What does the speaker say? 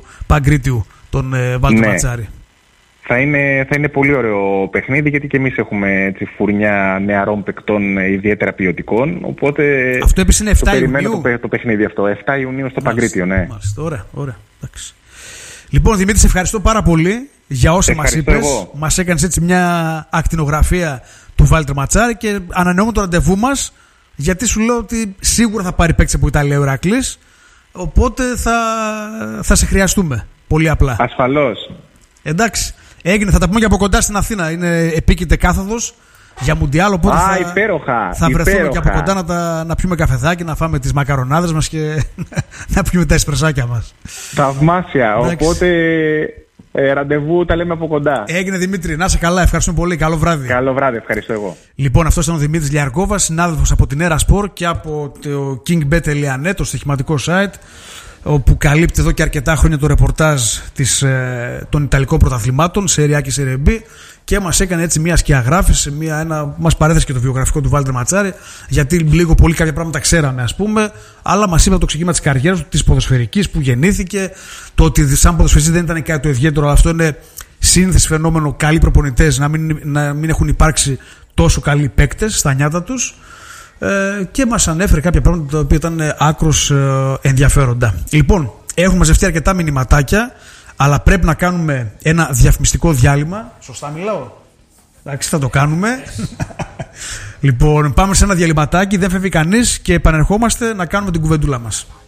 του Παγκρίτιου, τον Βάλτερ Ματσάρη. Θα είναι πολύ ωραίο παιχνίδι, γιατί και εμείς έχουμε έτσι φουρνιά νεαρών παικτών ιδιαίτερα ποιοτικών. Οπότε αυτό επίσης είναι 7 Ιουνίου. Το παιχνίδι αυτό. 7 Ιουνίου στο Παγκρίτιο, ναι. Ωραία. Εντάξει. Λοιπόν, Δημήτρη, σε ευχαριστώ πάρα πολύ για όσα μας είπες. Μας έκανες έτσι μια ακτινογραφία του Βάλτερ Ματσάρη και ανανεώνουμε το ραντεβού μας, γιατί σου λέω ότι σίγουρα θα πάρει παίκτης από Ιταλία ο Ηράκλης. Οπότε θα σε χρειαστούμε. Πολύ απλά. Ασφαλώς. Εντάξει. Έγινε, θα τα πούμε και από κοντά στην Αθήνα. Είναι επίκειται κάθοδος για Μουντιάλ. Οπότε θα βρεθούμε και από κοντά να πιούμε καφεδάκι, να φάμε τις μακαρονάδες μας και να πιούμε τα εσπρεσάκια μας. Θαυμάσια. Οπότε ραντεβού τα λέμε από κοντά. Έγινε, Δημήτρη. Να είσαι καλά. Ευχαριστούμε πολύ. Καλό βράδυ. Καλό βράδυ. Ευχαριστώ εγώ. Λοιπόν, αυτός ήταν ο Δημήτρης Λιαρκόβας, συνάδελφος από την Era Sport και από το kingbet.net, το στοιχηματικό site, όπου καλύπτει εδώ και αρκετά χρόνια το ρεπορτάζ των Ιταλικών πρωταθλημάτων, Serie A και Serie B, και μας έκανε έτσι μια σκιαγράφηση, μας παρέθεσε και το βιογραφικό του Βάλτερ Ματσάρη, γιατί λίγο πολύ κάποια πράγματα ξέραμε, ας πούμε, αλλά μας είπε το ξεκίνημα της καριέρας του, της ποδοσφαιρικής, που γεννήθηκε, το ότι σαν ποδοσφαιριστής δεν ήταν κάτι το ιδιαίτερο, αλλά αυτό είναι σύνθεση φαινόμενο, καλοί προπονητές να μην έχουν υπάρξει τόσο καλοί παίκτες στα νιάτα τους. Και μας ανέφερε κάποια πράγματα τα οποία ήταν άκρως ενδιαφέροντα. Λοιπόν, έχουμε μαζευτεί αρκετά μηνυματάκια, αλλά πρέπει να κάνουμε ένα διαφημιστικό διάλειμμα. Σωστά μιλάω? Εντάξει, θα το κάνουμε. Λοιπόν, πάμε σε ένα διαλυματάκι, δεν φεύγει κανείς και επανερχόμαστε να κάνουμε την κουβεντούλα μας.